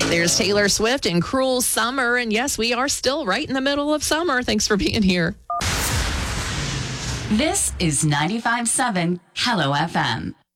There's Taylor Swift and Cruel Summer. And yes, we are still right in the middle of summer. Thanks for being here. This is 95.7 Hello FM.